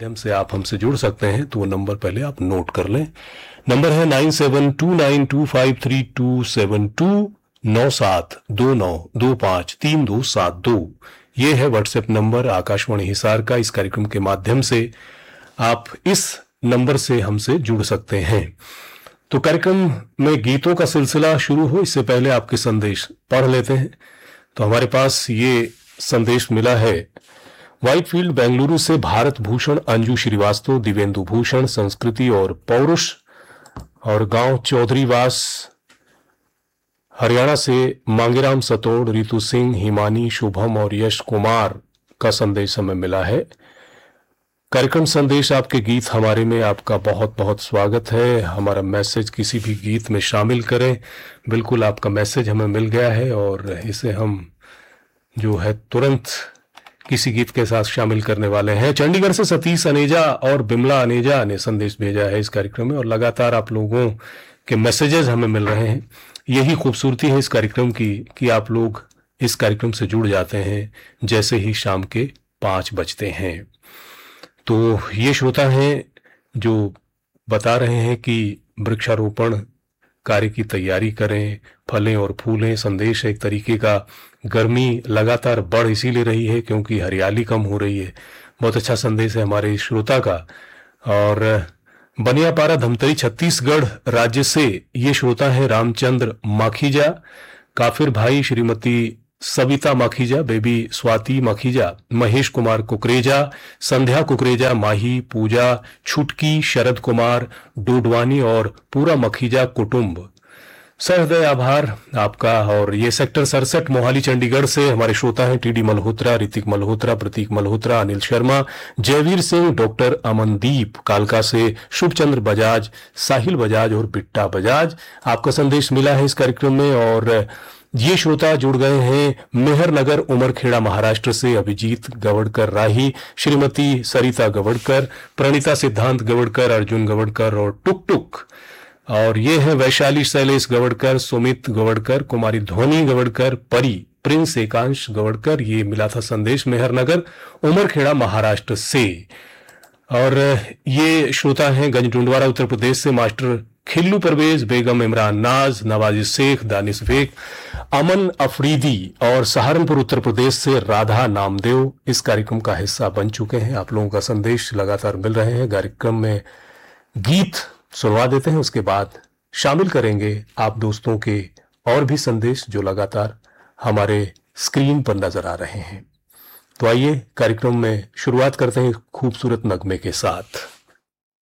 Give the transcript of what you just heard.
माध्यम से आप हमसे जुड़ सकते हैं, तो वो नंबर पहले आप नोट कर लें। नंबर है 9729253272, 9729253272। ये है व्हाट्सएप नंबर आकाशवाणी हिसार का। इस कार्यक्रम के माध्यम से आप इस नंबर से हमसे जुड़ सकते हैं। तो कार्यक्रम में गीतों का सिलसिला शुरू हो इससे पहले आपके संदेश पढ़ लेते हैं। तो हमारे पास ये संदेश मिला है व्हाइटफील्ड बेंगलुरु से भारत भूषण, अंजू श्रीवास्तव, दिवेंदु भूषण, संस्कृति और पौरुष, और गांव चौधरीवास, हरियाणा से मांगेराम सतोड़, रितु सिंह, हिमानी, शुभम और यश कुमार का संदेश हमें मिला है। कार्यक्रम संदेश आपके गीत हमारे में आपका बहुत बहुत स्वागत है। हमारा मैसेज किसी भी गीत में शामिल करें। बिल्कुल आपका मैसेज हमें मिल गया है और इसे हम जो है तुरंत किसी गीत के साथ शामिल करने वाले हैं। चंडीगढ़ से सतीश अनेजा और बिमला अनेजा ने संदेश भेजा है इस कार्यक्रम में, और लगातार आप लोगों के मैसेजेस हमें मिल रहे हैं। यही खूबसूरती है इस कार्यक्रम की कि आप लोग इस कार्यक्रम से जुड़ जाते हैं जैसे ही शाम के 5 बजते हैं। तो ये श्रोता हैं जो बता रहे हैं कि वृक्षारोपण कार्य की तैयारी करें, फलें और फूलें। संदेश एक तरीके का, गर्मी लगातार बढ़ इसीलिए रही है क्योंकि हरियाली कम हो रही है। बहुत अच्छा संदेश है हमारे श्रोता का। और बनियापारा, धमतरी, छत्तीसगढ़ राज्य से ये श्रोता है रामचंद्र माखीजा, काफिर भाई, श्रीमती सविता माखीजा, बेबी स्वाति माखीजा, महेश कुमार कुकरेजा, संध्या कुकरेजा, माही, पूजा, छुटकी, शरद कुमार डोडवानी और पूरा मखीजा कुटुंब। सहृदय आभार आपका। और ये सेक्टर 67 मोहाली चंडीगढ़ से हमारे श्रोता हैं टीडी मल्होत्रा, ऋतिक मल्होत्रा, प्रतीक मल्होत्रा, अनिल शर्मा, जयवीर सिंह, डॉक्टर अमनदीप, कालका से शुभचंद्र बजाज, साहिल बजाज और बिट्टा बजाज। आपका संदेश मिला है इस कार्यक्रम में। और ये श्रोता जुड़ गए हैं मेहरनगर, उमरखेड़ा, महाराष्ट्र से अभिजीत गवड़कर राही, श्रीमती सरिता गवड़कर, प्रणीता सिद्धांत गवड़कर, अर्जुन गवड़कर और टुक टुक। और ये है वैशाली शैलेश गवड़कर, सुमित गवड़कर, कुमारी ध्वनि गवड़कर, परी, प्रिंस एकांश गवड़कर। ये मिला था संदेश मेहरनगर, उमरखेड़ा, महाराष्ट्र से। और ये श्रोता हैं गंजडुंडवारा, उत्तर प्रदेश से मास्टर खिल्लू परवेज, बेगम इमरान नाज, नवाजी शेख, दानिश बेग, अमन अफरीदी, और सहारनपुर उत्तर प्रदेश से राधा नामदेव इस कार्यक्रम का हिस्सा बन चुके हैं। आप लोगों का संदेश लगातार मिल रहे हैं। कार्यक्रम में गीत सुनवा देते हैं, उसके बाद शामिल करेंगे आप दोस्तों के और भी संदेश जो लगातार हमारे स्क्रीन पर नजर आ रहे हैं। तो आइए कार्यक्रम में शुरुआत करते हैं खूबसूरत नगमे के साथ।